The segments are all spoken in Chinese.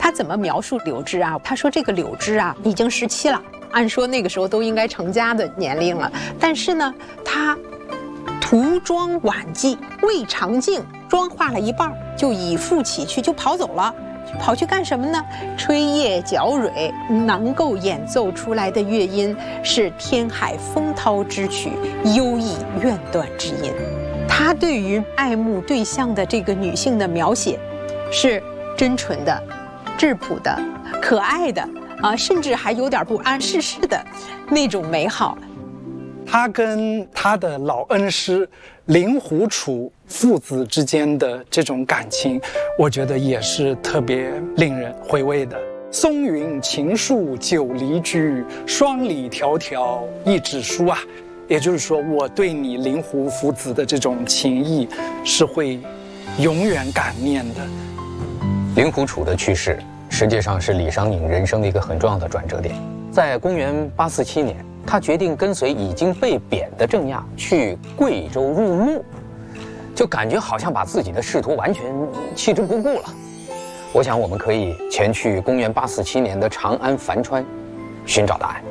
他怎么描述柳枝啊？他说这个柳枝啊已经17了，按说那个时候都应该成家的年龄了，但是呢，他涂妆晚髻，未尝净，妆化了一半就以复起去，就跑走了。跑去干什么呢？吹叶绞蕊，能够演奏出来的乐音是天海风涛之曲，优异怨断之音。他对于爱慕对象的这个女性的描写，是真纯的、质朴的、可爱的啊，甚至还有点不谙世事的那种美好。 他跟他的老恩师令狐楚父子之间的这种感情，我觉得也是特别令人回味的。松云秦树久离居，双里迢迢一纸书啊。也就是说，我对你令狐父子的这种情谊是会永远感念的。 令狐楚的去世，实际上是李商隐人生的一个很重要的转折点。在公元847年，他决定跟随已经被贬的郑亚去贵州入牧，就感觉好像把自己的仕途完全弃之不顾了。我想我们可以前去公元847年的长安樊川，寻找答案。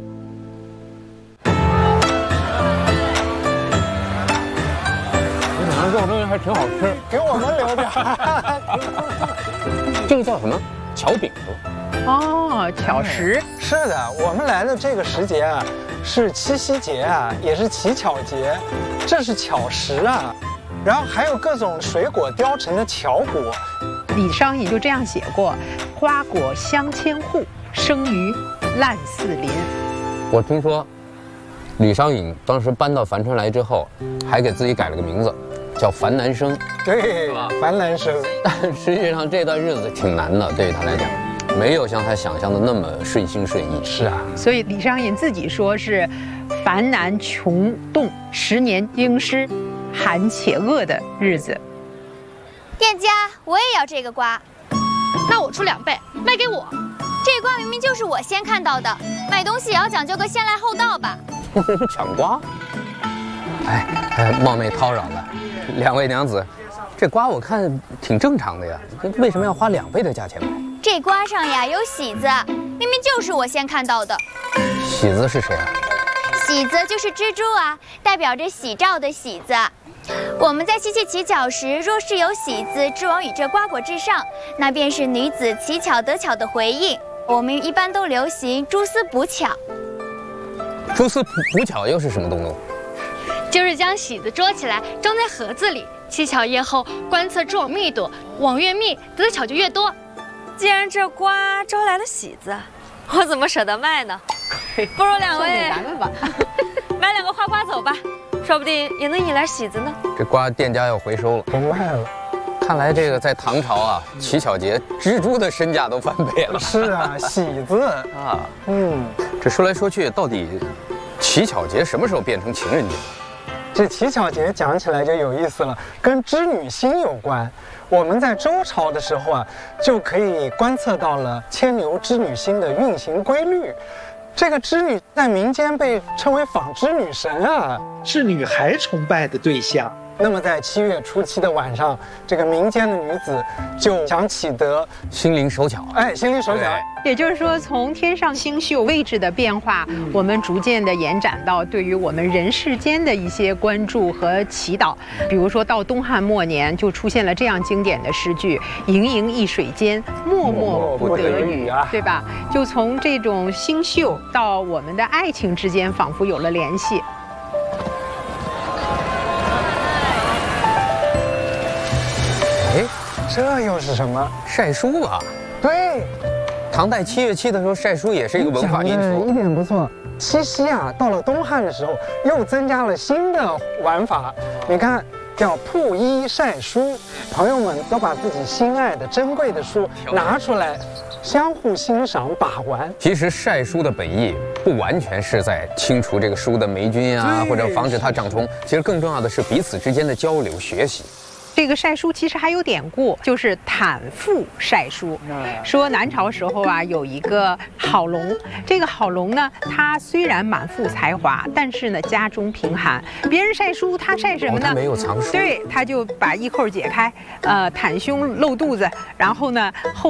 这个东西还挺好吃， 给我们留点。 这个叫什么？巧饼是吧？ 哦，巧食。 是的，我们来的这个时节啊，是七夕节啊，也是乞巧节，这是巧食啊。然后还有各种水果雕成的巧果。 李商隐就这样写过：花果香千户，生于烂似林。 我听说，李商隐当时搬到樊川来之后，还给自己改了个名字，叫樊南生。 对，樊南生。 但实际上这段日子挺难的，对于他来讲，没有像他想象的那么顺心顺意。 是啊， 所以李商隐自己说是樊南穷冻10年京师，寒且饿的日子。 店家，我也要这个瓜。 那我出2倍，卖给我。 这瓜明明就是我先看到的，买东西也要讲究个先来后到吧。 抢瓜？冒昧叨扰了，2位娘子，这瓜我看挺正常的呀，为什么要花2倍的价钱买？ 这瓜上呀有喜字，明明就是我先看到的。 喜字是谁啊？ 喜字就是蜘蛛啊，代表着喜兆的喜字。我们在嬉戏乞巧时，若是有喜字之王与这瓜果之上，那便是女子乞巧得巧的回应。我们一般都流行蛛丝补巧。 蛛丝补巧又是什么东东？ 就是将喜字捉起来，装在盒子里。乞巧夜后，观测蛛网密度，网越密，得的巧就越多。 既然这瓜招来了喜字，我怎么舍得卖呢？不如2位咱们吧， 买2个花瓜走吧，说不定也能引来喜字呢。 这瓜店家要回收了， 不卖了。 看来这个在唐朝啊，乞巧节蜘蛛的身价都翻倍了。 是啊，喜字啊， 这说来说去，到底乞巧节什么时候变成情人节？ 这乞巧节讲起来就有意思了，跟织女星有关。我们在周朝的时候啊，就可以观测到了牵牛织女星的运行规律。这个织女在民间被称为纺织女神啊， 是女孩崇拜的对象。 那么在7月初7的晚上，这个民间的女子就想启得心灵手巧， 心灵手巧。 也就是说，从天上星宿位置的变化，我们逐渐的延展到对于我们人世间的一些关注和祈祷。比如说到东汉末年，就出现了这样经典的诗句：“盈盈一水间，脉脉不得语”，对吧？就从这种星宿到我们的爱情之间，仿佛有了联系。 这又是什么？ 晒书吧？ 对， 唐代7月7的时候晒书也是一个文化因素。 一点不错。七夕啊，到了东汉的时候，又增加了新的玩法。你看，叫铺衣晒书，朋友们都把自己心爱的珍贵的书拿出来，相互欣赏把玩。 其实晒书的本意不完全是在清除这个书的霉菌啊，或者防止它长虫，其实更重要的是彼此之间的交流学习。 这个晒书其实还有典故，就是坦腹晒书。说南朝时候啊，有一个好龙，这个好龙呢，他虽然满腹才华，但是呢家中贫寒。别人晒书，他晒什么呢？ 他没有藏书。 对，他就把衣扣解开，袒胸露肚子，然后呢后